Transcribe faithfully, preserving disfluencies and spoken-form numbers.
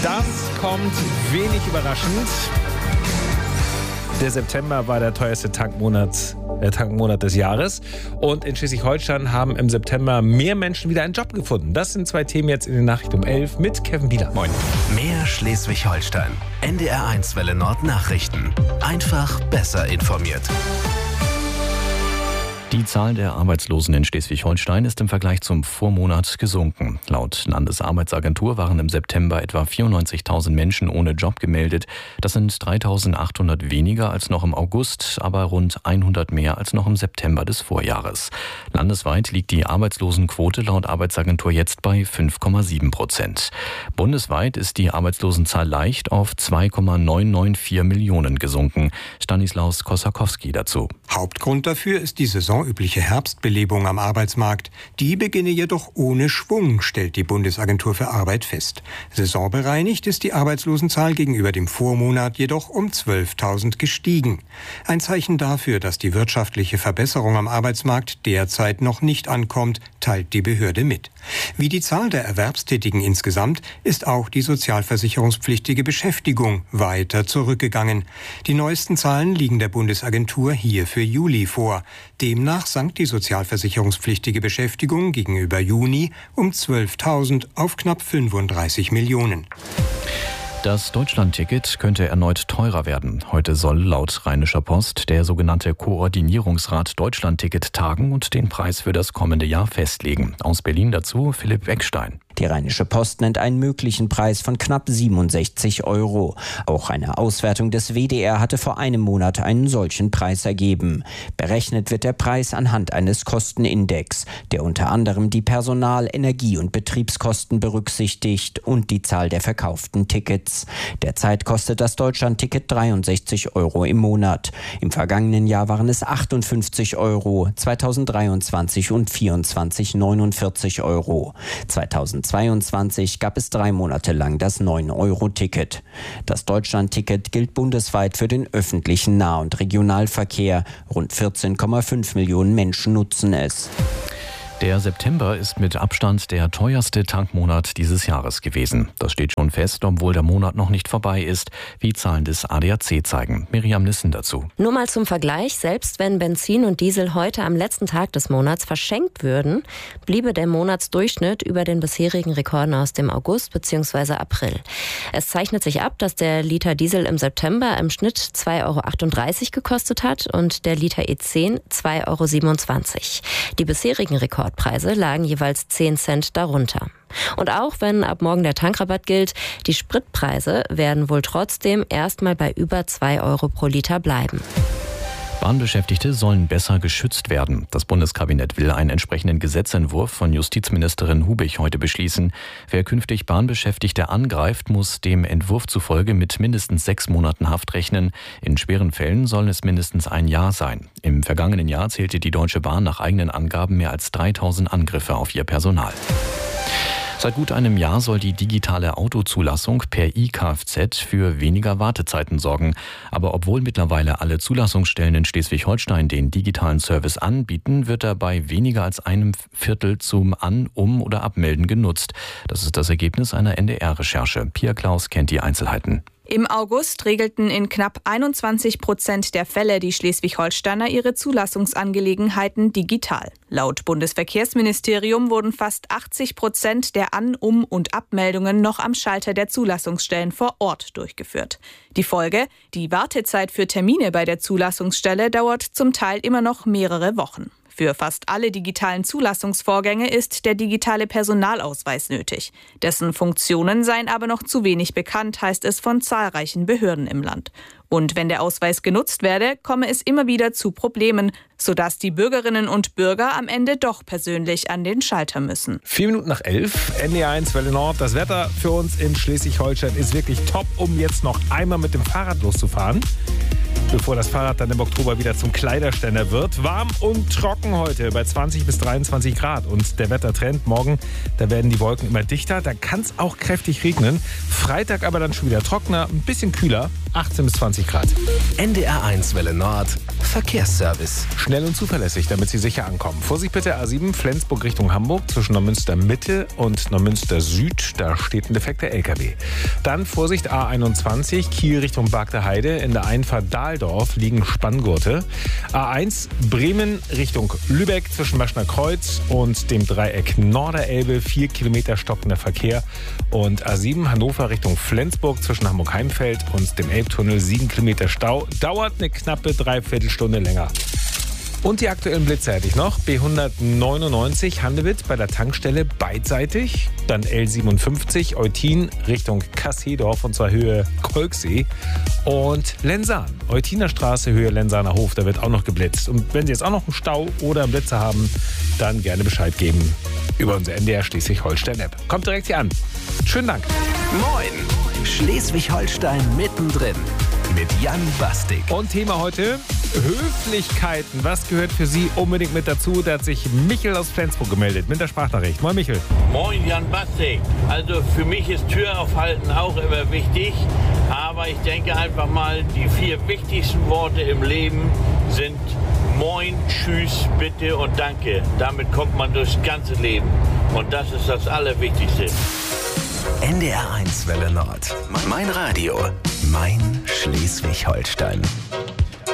Das kommt wenig überraschend. Der September war der teuerste Tankmonat, der Tankmonat des Jahres. Und in Schleswig-Holstein haben im September mehr Menschen wieder einen Job gefunden. Das sind zwei Themen jetzt in den Nachrichten um elf mit Kevin Bieler. Moin. Mehr Schleswig-Holstein. N D R eins Welle Nord Nachrichten. Einfach besser informiert. Die Zahl der Arbeitslosen in Schleswig-Holstein ist im Vergleich zum Vormonat gesunken. Laut Landesarbeitsagentur waren im September etwa vierundneunzigtausend Menschen ohne Job gemeldet. Das sind dreitausendachthundert weniger als noch im August, aber rund hundert mehr als noch im September des Vorjahres. Landesweit liegt die Arbeitslosenquote laut Arbeitsagentur jetzt bei fünf Komma sieben Prozent. Bundesweit ist die Arbeitslosenzahl leicht auf zwei Komma neunhundertvier Millionen gesunken. Stanislaus Kosakowski dazu. Hauptgrund dafür ist die saisonübliche Herbstbelebung am Arbeitsmarkt. Die beginne jedoch ohne Schwung, stellt die Bundesagentur für Arbeit fest. Saisonbereinigt ist die Arbeitslosenzahl gegenüber dem Vormonat jedoch um zwölftausend gestiegen. Ein Zeichen dafür, dass die wirtschaftliche Verbesserung am Arbeitsmarkt derzeit noch nicht ankommt, teilt die Behörde mit. Wie die Zahl der Erwerbstätigen insgesamt ist auch die sozialversicherungspflichtige Beschäftigung weiter zurückgegangen. Die neuesten Zahlen liegen der Bundesagentur hier für Juli vor. Demnach sank die sozialversicherungspflichtige Beschäftigung gegenüber Juni um zwölftausend auf knapp fünfunddreißig Millionen. Das Deutschlandticket könnte erneut teurer werden. Heute soll laut Rheinischer Post der sogenannte Koordinierungsrat Deutschlandticket tagen und den Preis für das kommende Jahr festlegen. Aus Berlin dazu Philipp Eckstein. Die Rheinische Post nennt einen möglichen Preis von knapp siebenundsechzig Euro. Auch eine Auswertung des W D R hatte vor einem Monat einen solchen Preis ergeben. Berechnet wird der Preis anhand eines Kostenindex, der unter anderem die Personal-, Energie- und Betriebskosten berücksichtigt und die Zahl der verkauften Tickets. Derzeit kostet das Deutschlandticket dreiundsechzig Euro im Monat. Im vergangenen Jahr waren es achtundfünfzig Euro, zweitausenddreiundzwanzig und vierundzwanzig neunundvierzig Euro. zweitausendzweiundzwanzig gab es drei Monate lang das neun Euro Ticket. Das Deutschlandticket gilt bundesweit für den öffentlichen Nah- und Regionalverkehr. Rund vierzehn Komma fünf Millionen Menschen nutzen es. Der September ist mit Abstand der teuerste Tankmonat dieses Jahres gewesen. Das steht schon fest, obwohl der Monat noch nicht vorbei ist, wie Zahlen des A D A C zeigen. Miriam Nissen dazu. Nur mal zum Vergleich, selbst wenn Benzin und Diesel heute am letzten Tag des Monats verschenkt würden, bliebe der Monatsdurchschnitt über den bisherigen Rekorden aus dem August bzw. April. Es zeichnet sich ab, dass der Liter Diesel im September im Schnitt zwei Euro achtunddreißig gekostet hat und der Liter E zehn zwei Euro siebenundzwanzig. Die bisherigen Rekorde Preise lagen jeweils zehn Cent darunter. Und auch wenn ab morgen der Tankrabatt gilt, die Spritpreise werden wohl trotzdem erstmal bei über zwei Euro pro Liter bleiben. Bahnbeschäftigte sollen besser geschützt werden. Das Bundeskabinett will einen entsprechenden Gesetzentwurf von Justizministerin Hubich heute beschließen. Wer künftig Bahnbeschäftigte angreift, muss dem Entwurf zufolge mit mindestens sechs Monaten Haft rechnen. In schweren Fällen sollen es mindestens ein Jahr sein. Im vergangenen Jahr zählte die Deutsche Bahn nach eigenen Angaben mehr als dreitausend Angriffe auf ihr Personal. Seit gut einem Jahr soll die digitale Autozulassung per E-Kfz für weniger Wartezeiten sorgen. Aber obwohl mittlerweile alle Zulassungsstellen in Schleswig-Holstein den digitalen Service anbieten, wird er bei weniger als einem Viertel zum An-, Um- oder Abmelden genutzt. Das ist das Ergebnis einer N D R-Recherche. Pia Klaus kennt die Einzelheiten. Im August regelten in knapp einundzwanzig Prozent der Fälle die Schleswig-Holsteiner ihre Zulassungsangelegenheiten digital. Laut Bundesverkehrsministerium wurden fast achtzig Prozent der An-, Um- und Abmeldungen noch am Schalter der Zulassungsstellen vor Ort durchgeführt. Die Folge: Die Wartezeit für Termine bei der Zulassungsstelle dauert zum Teil immer noch mehrere Wochen. Für fast alle digitalen Zulassungsvorgänge ist der digitale Personalausweis nötig. Dessen Funktionen seien aber noch zu wenig bekannt, heißt es von zahlreichen Behörden im Land. Und wenn der Ausweis genutzt werde, komme es immer wieder zu Problemen, sodass die Bürgerinnen und Bürger am Ende doch persönlich an den Schalter müssen. Vier Minuten nach elf, N D R eins Welle Nord. Das Wetter für uns in Schleswig-Holstein ist wirklich top, um jetzt noch einmal mit dem Fahrrad loszufahren, bevor das Fahrrad dann im Oktober wieder zum Kleiderständer wird. Warm und trocken heute bei zwanzig bis dreiundzwanzig Grad. Und der Wettertrend morgen, da werden die Wolken immer dichter. Da kann es auch kräftig regnen. Freitag aber dann schon wieder trockener, ein bisschen kühler. achtzehn bis zwanzig Grad. N D R eins Welle Nord, Verkehrsservice. Schnell und zuverlässig, damit Sie sicher ankommen. Vorsicht bitte, A sieben Flensburg Richtung Hamburg zwischen Neumünster Mitte und Neumünster Süd. Da steht ein defekter L K W. Dann Vorsicht A einundzwanzig Kiel Richtung Bargter Heide. In der Einfahrt Dahldorf liegen Spanngurte. A eins Bremen Richtung Lübeck zwischen Maschner Kreuz und dem Dreieck Norderelbe. Vier Kilometer stockender Verkehr. Und A sieben Hannover Richtung Flensburg zwischen Hamburg-Heimfeld und dem Elbtunnel. Sieben Kilometer Stau. Dauert eine knappe Dreiviertelstunde länger. Und die aktuellen Blitze hätte ich noch. B hundertneunundneunzig Handewitt bei der Tankstelle beidseitig. Dann L siebenundfünfzig Eutin Richtung Kassedorf und zwar Höhe Kolksee. Und Lenzahn, Eutiner Straße, Höhe Lenzahner Hof, da wird auch noch geblitzt. Und wenn Sie jetzt auch noch einen Stau oder einen Blitzer haben, dann gerne Bescheid geben über unsere N D R Schleswig-Holstein-App. Kommt direkt hier an. Schönen Dank. Moin! Schleswig-Holstein mittendrin mit Jan Bastik. Und Thema heute, Höflichkeiten. Was gehört für Sie unbedingt mit dazu? Da hat sich Michel aus Flensburg gemeldet mit der Sprachnachricht. Moin Michel. Moin Jan Bastik. Also für mich ist Tür aufhalten auch immer wichtig. Aber ich denke einfach mal, die vier wichtigsten Worte im Leben sind Moin, Tschüss, Bitte und Danke. Damit kommt man durchs ganze Leben. Und das ist das Allerwichtigste. N D R eins Welle Nord. Mein Radio. Mein Schleswig-Holstein.